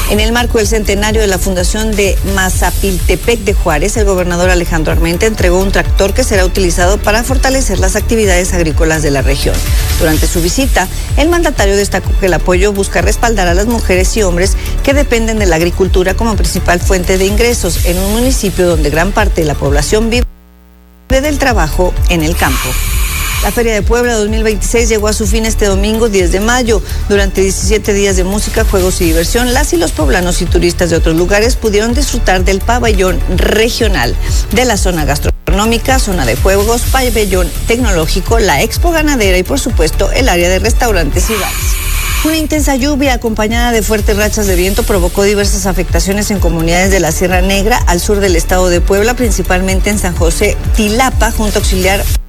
En el marco del centenario de la fundación de Mazapiltepec de Juárez, el gobernador Alejandro Armenta entregó un tractor que será utilizado para fortalecer las actividades agrícolas de la región. Durante su visita, el mandatario destacó que el apoyo busca respaldar a las mujeres y hombres que dependen de la agricultura como principal fuente de ingresos en un municipio donde gran parte de la población vive del trabajo en el campo. La Feria de Puebla 2026 llegó a su fin este domingo 10 de mayo. Durante 17 días de música, juegos y diversión, las y los poblanos y turistas de otros lugares pudieron disfrutar del pabellón regional, de la zona gastronómica, zona de juegos, pabellón tecnológico, la expo ganadera y por supuesto el área de restaurantes y bares. Una intensa lluvia acompañada de fuertes rachas de viento provocó diversas afectaciones en comunidades de la Sierra Negra al sur del estado de Puebla, principalmente en San José Tilapa, Junta Auxiliar